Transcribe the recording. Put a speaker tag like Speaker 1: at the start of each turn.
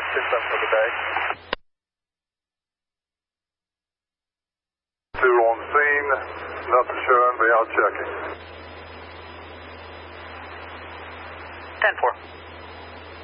Speaker 1: 7 for the day.
Speaker 2: 2 on scene, nothing showing, be out checking.
Speaker 1: 10-4.